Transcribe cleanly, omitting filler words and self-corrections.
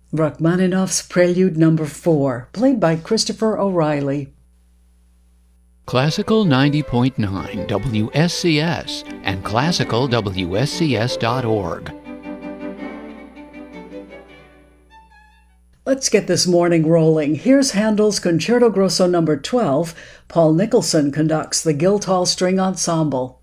Rachmaninoff's Prelude No. 4, played by Christopher O'Reilly. Classical 90.9 WSCS and classicalwscs.org. Let's get this morning rolling. Here's Handel's Concerto Grosso No. 12. Paul Nicholson conducts the Guildhall String Ensemble.